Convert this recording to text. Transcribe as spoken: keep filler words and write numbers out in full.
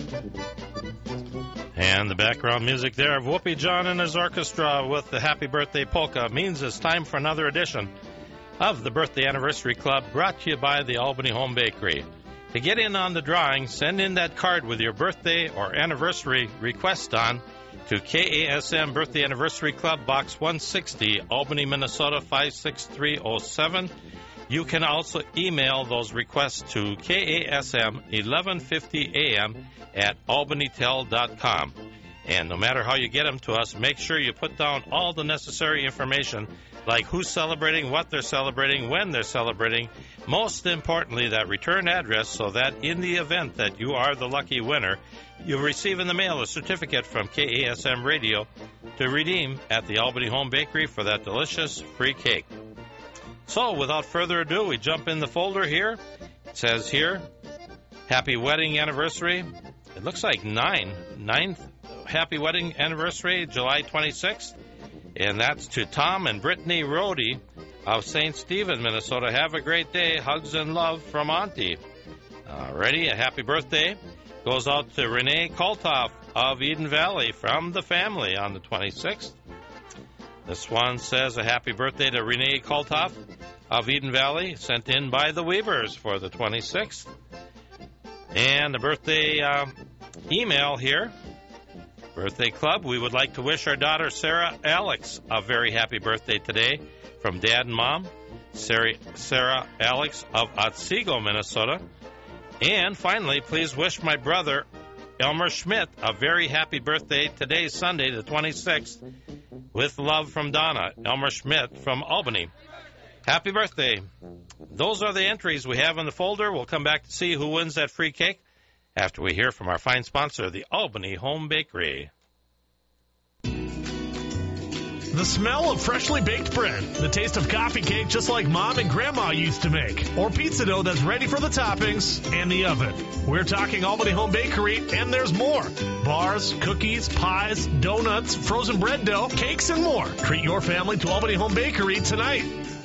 And the background music there of Whoopi John and his orchestra with the Happy Birthday Polka means it's time for another edition of the Birthday Anniversary Club, brought to you by the Albany Home Bakery. To get in on the drawing, send in that card with your birthday or anniversary request on to K A S M Birthday Anniversary Club, Box one sixty, Albany, Minnesota five six three oh seven. You can also email those requests to K A S M eleven fifty A M at albany tel dot com. And no matter how you get them to us, make sure you put down all the necessary information, like who's celebrating, what they're celebrating, when they're celebrating. Most importantly, that return address, so that in the event that you are the lucky winner, you'll receive in the mail a certificate from K A S M Radio to redeem at the Albany Home Bakery for that delicious free cake. So, without further ado, we jump in the folder here. It says here, Happy Wedding Anniversary. It looks like nine. Ninth Happy Wedding Anniversary, July twenty-sixth. And that's to Tom and Brittany Rohde of Saint Stephen, Minnesota. Have a great day. Hugs and love from Auntie. Alrighty, a happy birthday goes out to Renee Koltoff of Eden Valley from the family on the twenty-sixth. This one says a happy birthday to Renee Koltoff of Eden Valley, sent in by the Weavers for the twenty-sixth. And the birthday uh, email here, Birthday Club, we would like to wish our daughter Sarah Alex a very happy birthday today from Dad and Mom, Sarah, Sarah Alex of Otsego, Minnesota. And finally, please wish my brother Elmer Schmidt a very happy birthday today, Sunday, the twenty-sixth, with love from Donna. Elmer Schmidt from Albany. Happy birthday. Those are the entries we have in the folder. We'll come back to see who wins that free cake after we hear from our fine sponsor, the Albany Home Bakery. The smell of freshly baked bread, the taste of coffee cake just like Mom and Grandma used to make, or pizza dough that's ready for the toppings and the oven. We're talking Albany Home Bakery, and there's more. Bars, cookies, pies, donuts, frozen bread dough, cakes, and more. Treat your family to Albany Home Bakery tonight.